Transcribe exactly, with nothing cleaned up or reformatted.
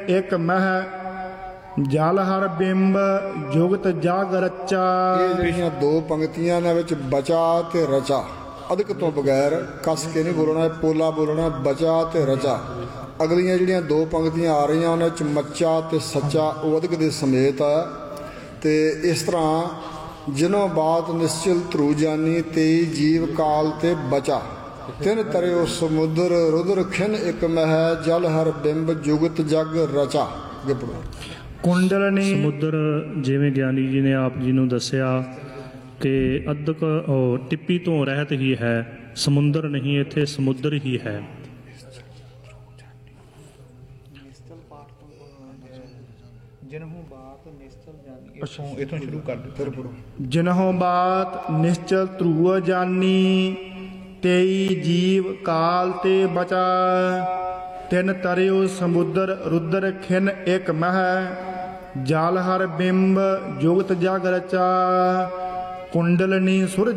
एक मह जल हर बिंब जुगत जाग रचा। ਇਹ ਜਿਹੜੀਆਂ ਦੋ ਪੰਕਤੀਆਂ ਨੇ ਵਿੱਚ ਬਚਾ ਤੇ ਰਚਾ, ਅਧਿਕ ਤੋਂ ਬਗੈਰ ਕੱਸ ਕੇ ਨਹੀਂ ਬੋਲਣਾ, ਪੋਲਾ ਬੋਲਣਾ, ਬਚਾ ਤੇ ਰਚਾ। ਅਗਲੀਆਂ ਜਿਹੜੀਆਂ ਦੋ ਪੰਕਤੀਆਂ ਆ ਰਹੀਆਂ ਉਹਨਾਂ 'ਚ ਮੱਚਾ ਤੇ ਸੱਚਾ ਉਹ ਅਧਿਕ ਦੇ ਸਮੇਤ ਆ। ਤੇ ਇਸ ਤਰ੍ਹਾਂ ਜਿਨੋਂ ਬਾਤ ਨਿਸ਼ਚਲ ਧਰੂ ਜਾਨੀ ਤੇਈ ਜੀਵ ਕਾਲ ਤੇ ਬਚਾ। ਤਿੰਨ ਤਰਿਓ ਸਮੁੰਦਰ ਰੁਦਰ ਖਿਨ ਇੱਕ ਮਹਿ ਜਲ ਹਰ ਬਿੰਬ ਜੁਗਤ ਜਗ ਰਚਾ। ਕੁੰਡਲਨੀ ਸਮੁੰਦਰ ਜਿਵੇਂ ਗਿਆਨੀ ਜੀ ਨੇ ਆਪ ਜੀ ਨੂੰ ਦੱਸਿਆ ਕਿ ਅਧਿਕ ਉਹ ਟਿੱਪੀ ਤੋਂ ਰਹਿਤ ਹੀ ਹੈ, ਸਮੁੰਦਰ ਨਹੀਂ, ਇੱਥੇ ਸਮੁੰਦਰ ਹੀ ਹੈ। इथों शुरू कर दो। जिन्हों बात निश्चल ध्रुव जानी तेई जीव काल ते बचा। तिन तरियो समुद्र रुद्र खिन एक मह जल हर बिंब जुगत जग रचा। कुंडलनी सुर